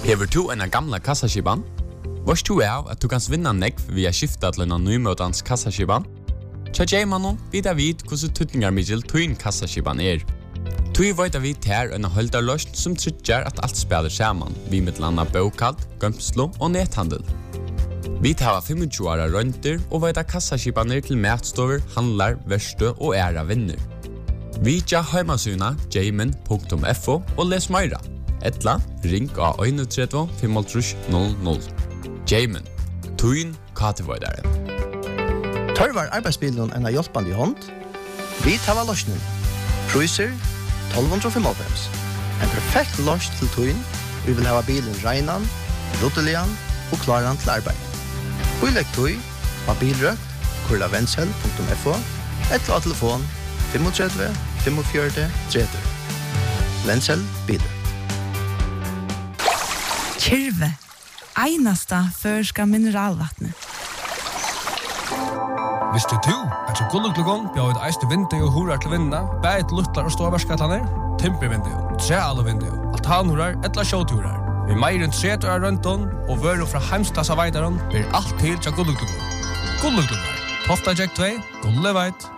Hever du en gamla kassaskipan? Varst du av at du kan vinna nekv via skifta til en nymøtans kassaskipan? Tja J-mannen vid hvordan tutningarmiddel tuin kassaskipan Tui veit vi ter en holdarløst som trykker at alt spiller sammen, vi med landa bøkald, gømslo og nethandel. Vi tar 25 åra rønter og veit kassaskipaner til matstover, handlar, verste og æra vinner. Vi tja heimasuna jamin.fo og les meira. Etla, ring av 31 500. Jamin, tuin katevoidare. Tørvar arbeidsbilen en hjelpande i hånd. Vi tar løsning. Priser 1295. En perfekt løs til tuin. Vi vil ha bilen reinan, ruttelian og klaran til arbeid. Vi legger tui på bilrøk, kurlavenshell.fo, eller av telefon 35 45 30. Venshell biler. Kyrve, einasta førska mineralvattnet. Visste du at så gulluglugon bjør et eiste vindu og horar til vindna, bæt luttlar og ståvarskatlaner, timpervindu, trealvindu, altanhorar, etla sjåturar. Vi meir enn 30 år rønton og vøru fra heimstasa veidaron blir alt til tja gulluglugon. Gulluglugon, Tofta Jack 2, Gulleveit.